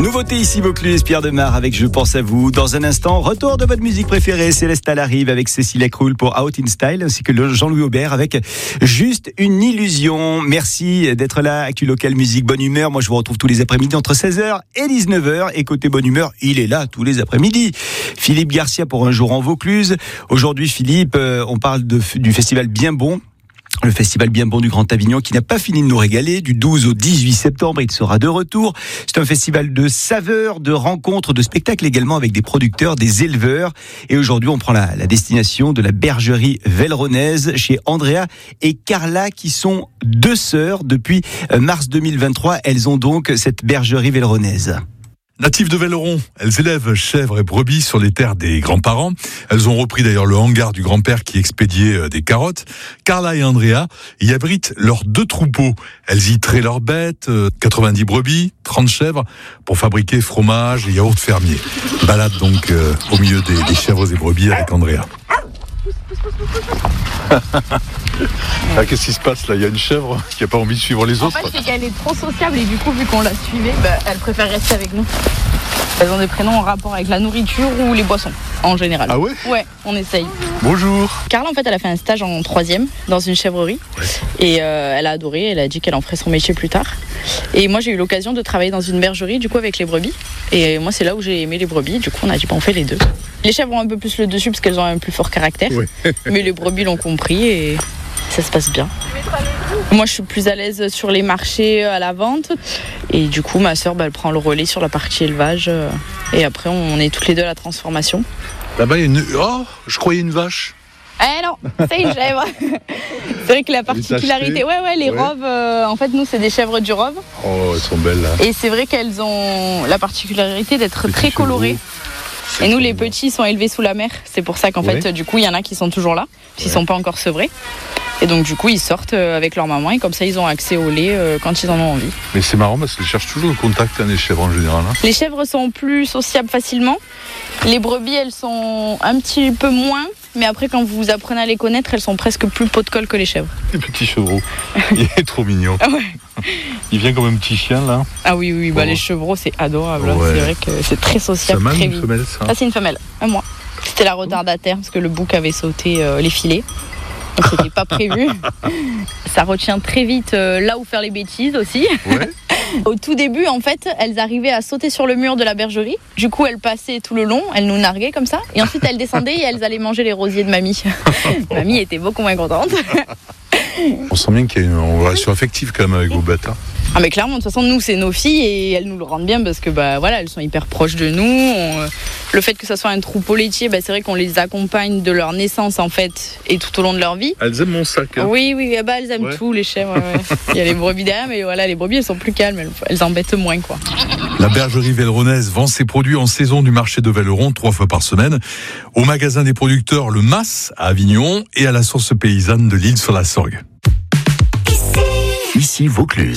Nouveauté ici Vaucluse, Pierre Demar avec Je pense à vous. Dans un instant, retour de votre musique préférée. Célestal arrive avec Cécilia Krull pour Out in Style, ainsi que Jean-Louis Aubert avec Juste une illusion. Merci d'être là. Actu Local Musique, bonne humeur. Moi, je vous retrouve tous les après-midi entre 16h et 19h. Et côté bonne humeur, il est là tous les après-midi. Philippe Garcia pour Un jour en Vaucluse. Aujourd'hui, Philippe, on parle du festival Bien Bon. Le festival Bien Bon du Grand Avignon qui n'a pas fini de nous régaler. Du 12 au 18 septembre, il sera de retour. C'est un festival de saveurs, de rencontres, de spectacles également avec des producteurs, des éleveurs. Et aujourd'hui, on prend la destination de la bergerie Velronaise chez Andrea et Carla qui sont deux sœurs depuis mars 2023. Elles ont donc cette bergerie Velronaise. Natives de Velleron, elles élèvent chèvres et brebis sur les terres des grands-parents. Elles ont repris d'ailleurs le hangar du grand-père qui expédiait des carottes. Carla et Andrea y abritent leurs 2 troupeaux. Elles y traient leurs bêtes, 90 brebis, 30 chèvres, pour fabriquer fromage et yaourt fermier. Balade donc au milieu des chèvres et brebis avec Andrea. Ah, qu'est-ce qui se passe là ? Il y a une chèvre qui n'a pas envie de suivre les autres. En fait, c'est qu'elle est trop sociable et du coup, vu qu'on la suivait, elle préfère rester avec nous. Elles ont des prénoms en rapport avec la nourriture ou les boissons, en général. Ah ouais ? Ouais, on essaye. Bonjour. Carla, en fait, elle a fait un stage en 3e dans une chèvrerie. Ouais. Et elle a adoré, elle a dit qu'elle en ferait son métier plus tard. Et moi, j'ai eu l'occasion de travailler dans une bergerie, du coup, avec les brebis. Et moi, c'est là où j'ai aimé les brebis. Du coup, on a dit, on fait les deux. Les chèvres ont un peu plus le dessus parce qu'elles ont un plus fort caractère. Ouais. Mais les brebis l'ont compris et ça se passe bien. Moi, je suis plus à l'aise sur les marchés à la vente. Et du coup, ma sœur, elle prend le relais sur la partie élevage. Et après, on est toutes les deux à la transformation. Là-bas, il y a une... Oh, je croyais une vache. Eh non, c'est une chèvre. C'est vrai que la particularité... Ouais, les roves, en fait, nous, c'est des chèvres du Rove. Oh, elles sont belles, là. Et c'est vrai qu'elles ont la particularité d'être très colorées. Et nous, les petits, sont élevés sous la mer. C'est pour ça qu'en fait, du coup, il y en a qui sont toujours là, qui sont pas encore sevrés. Et donc, du coup, ils sortent avec leur maman et comme ça, ils ont accès au lait quand ils en ont envie. Mais c'est marrant parce qu'ils cherchent toujours le contact, les chèvres en général. Hein. Les chèvres sont plus sociables facilement. Les brebis, elles sont un petit peu moins. Mais après, quand vous apprenez à les connaître, elles sont presque plus pot de colle que les chèvres. Les petits chevreaux. Il est trop mignon. Ouais. Il vient comme un petit chien, là. Ah oui, les chevreaux, c'est adorable. Ouais. C'est vrai que c'est très sociable, très vite. C'est une femelle, ça ? Ça, c'est une femelle, un mois. C'était la retardataire parce que le bouc avait sauté les filets. Donc, c'était pas prévu. Ça retient très vite là où faire les bêtises aussi. Ouais. Au tout début, en fait, elles arrivaient à sauter sur le mur de la bergerie. Du coup, elles passaient tout le long, elles nous narguaient comme ça. Et ensuite, elles descendaient et elles allaient manger les rosiers de mamie. Mamie était beaucoup moins contente. On sent bien qu'il y a une relation affective quand même avec vos bêtes. Hein. Ah mais clairement, de toute façon, nous, c'est nos filles et elles nous le rendent bien parce que elles sont hyper proches de nous. Le fait que ça soit un troupeau laitier, c'est vrai qu'on les accompagne de leur naissance en fait et tout au long de leur vie. Elles aiment mon sac. Hein. Oui, elles aiment tout, les chèvres. Ouais. Il y a les brebis derrière, mais les brebis, elles sont plus calmes, elles embêtent moins, quoi. La bergerie Velronaise vend ses produits en saison du marché de Velleron 3 fois par semaine au magasin des producteurs Le Mas à Avignon et à la source paysanne de l'Isle-sur-la-Sorgue. Ici Vaucluse.